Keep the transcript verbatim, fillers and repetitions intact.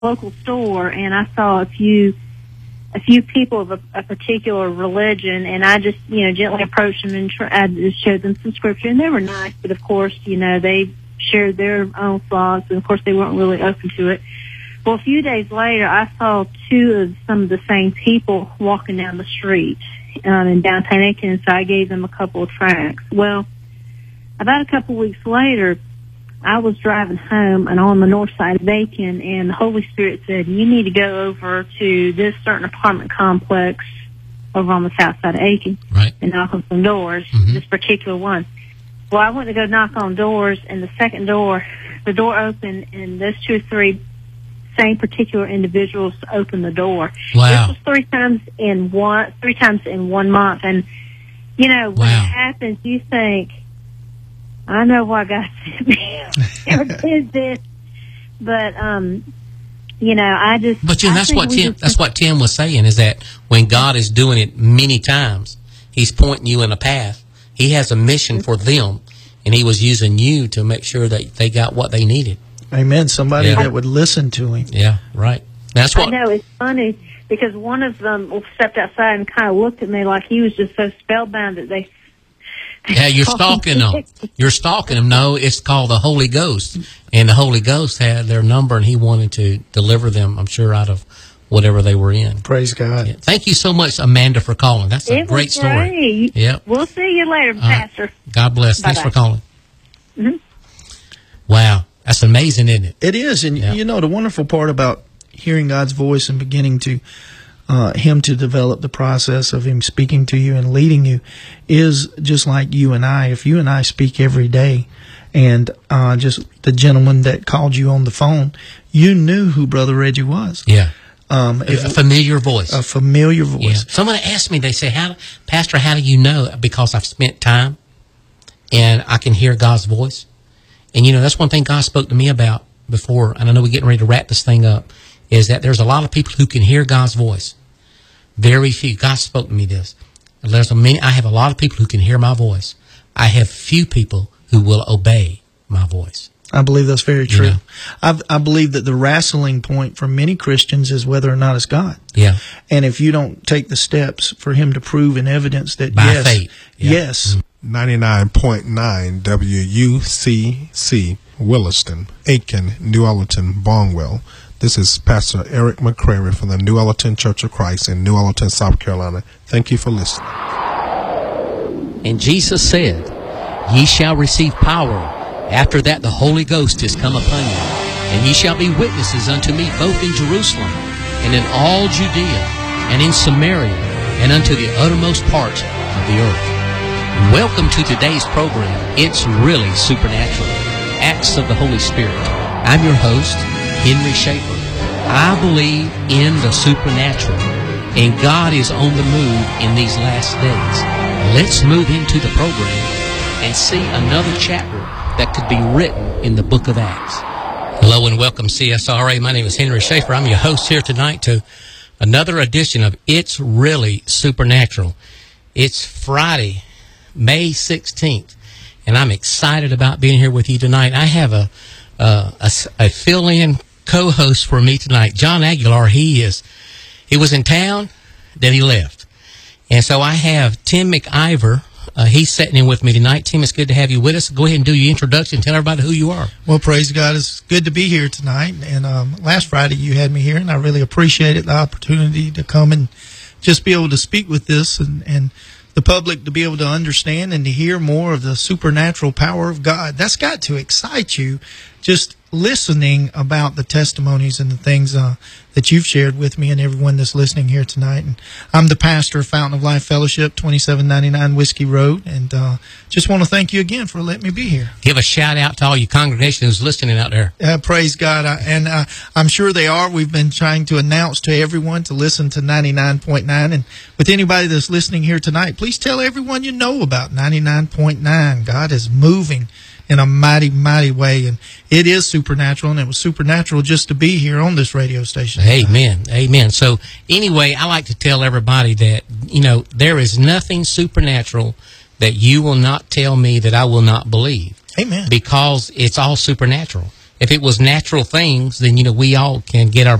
local store, and I saw a few a few people of a, a particular religion, and I just, you know, gently approached them and tr- I just showed them some scripture, and they were nice, but of course, you know, they shared their own thoughts, and of course they weren't really open to it. Well, a few days later, I saw two of some of the same people walking down the street um, in downtown Aiken, and so I gave them a couple of tracts. Well, about a couple of weeks later, I was driving home and on the north side of Aiken, and the Holy Spirit said, you need to go over to this certain apartment complex over on the south side of Aiken, right, and knock on some doors, mm-hmm. this particular one. Well, I went to go knock on doors, and the second door, the door opened, and those two or three same particular individuals opened the door. Wow. This was three times in one, three times in one month. And, you know, when wow. it happens, you think, I know why God sent me or did this. But, um, you know, I just... But, you know, that's what Tim, just, that's what Tim was saying, is that when God is doing it many times, he's pointing you in a path. He has a mission for them, and he was using you to make sure that they got what they needed. Amen. Somebody yeah. that would listen to him. Yeah, right. That's what... I know, it's funny, because one of them stepped outside and kind of looked at me like he was just so spellbound that they... Yeah, you're stalking them. You're stalking them. No, it's called the Holy Ghost. And the Holy Ghost had their number, and he wanted to deliver them, I'm sure, out of whatever they were in. Praise God. Yeah. Thank you so much, Amanda, for calling. That's a it great was story. Great. Yep. We'll see you later, All Pastor. Right. God bless. Bye-bye. Thanks for calling. Mm-hmm. Wow. That's amazing, isn't it? It is. And, yeah. you know, the wonderful part about hearing God's voice and beginning to Uh, him to develop the process of him speaking to you and leading you is just like you and I. If you and I speak every day, and uh, just the gentleman that called you on the phone, you knew who Brother Reggie was. Yeah. Um, a, a familiar voice. A familiar voice. Yeah. Someone asked me, they say, "How, Pastor, how do you know?" Because I've spent time and I can hear God's voice. And, you know, that's one thing God spoke to me about before, and I know we're getting ready to wrap this thing up, is that there's a lot of people who can hear God's voice. Very few. God spoke to me this. There's a many. I have a lot of people who can hear my voice. I have few people who will obey my voice. I believe that's very true. You know? I've, I believe that the wrestling point for many Christians is whether or not it's God. Yeah. And if you don't take the steps for him to prove in evidence that by yes, faith, yeah. yes, ninety-nine point nine W U C C Williston, Aiken, New Ellerton, Barnwell. This is Pastor Eric McCrary from the New Ellerton Church of Christ in New Ellerton, South Carolina. Thank you for listening. And Jesus said, "Ye shall receive power. After that the Holy Ghost is come upon you. And ye shall be witnesses unto me both in Jerusalem and in all Judea and in Samaria and unto the uttermost parts of the earth." Welcome to today's program. It's really supernatural. Acts of the Holy Spirit. I'm your host, Henry Schaefer. I believe in the supernatural, and God is on the move in these last days. Let's move into the program and see another chapter that could be written in the book of Acts. Hello and welcome, C S R A. My name is Henry Schaefer. I'm your host here tonight to another edition of It's Really Supernatural. It's Friday, May sixteenth, and I'm excited about being here with you tonight. I have a uh, a, a fill-in co-host for me tonight, John Aguilar. He is he was in town, then he left, and so I have Tim McIver. Uh, he's sitting in with me tonight. Tim, it's good to have you with us. Go ahead and do your introduction. Tell everybody who you are. Well, praise God. It's good to be here tonight. And um, last Friday you had me here, and I really appreciated the opportunity to come and just be able to speak with this and, and the public to be able to understand and to hear more of the supernatural power of God. That's got to excite you, just listening about the testimonies and the things uh, that you've shared with me and everyone that's listening here tonight. And I'm the pastor of Fountain of Life Fellowship, twenty-seven ninety-nine Whiskey Road, and uh, just want to thank you again for letting me be here. Give a shout out to all your congregation who's listening out there. Uh, praise God, I, and uh, I'm sure they are. We've been trying to announce to everyone to listen to ninety-nine point nine, and with anybody that's listening here tonight, please tell everyone you know about ninety-nine point nine. God is moving in a mighty, mighty way, and it is supernatural, and it was supernatural just to be here on this radio station. Amen, amen. So anyway, I like to tell everybody that, you know, there is nothing supernatural that you will not tell me that I will not believe. Amen. Because it's all supernatural. If it was natural things, then, you know, we all can get our